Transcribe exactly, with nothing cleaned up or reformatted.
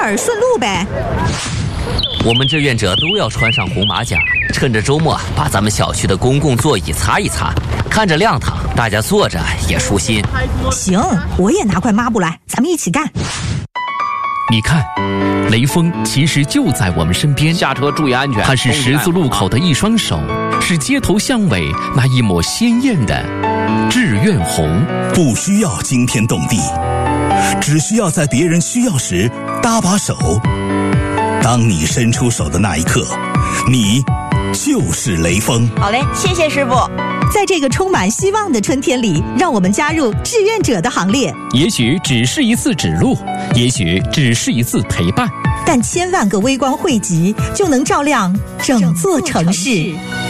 儿顺路呗。 我们志愿者都要穿上红马甲，趁着周末把咱们小区的公共座椅擦一擦，看着亮堂，大家坐着也舒心。 行，我也拿块抹布来，咱们一起干。 你看，雷锋其实就在我们身边， 下车注意安全。 他是十字路口的一双手，是街头巷尾那一抹鲜艳的志愿红。 不需要惊天动地，只需要在别人需要时搭把手。当你伸出手的那一刻，你就是雷锋。 好嘞，谢谢师傅。 在这个充满希望的春天里，让我们加入志愿者的行列。 也许只是一次指路，也许只是一次陪伴， 但千万个微光汇集，就能照亮整座城市。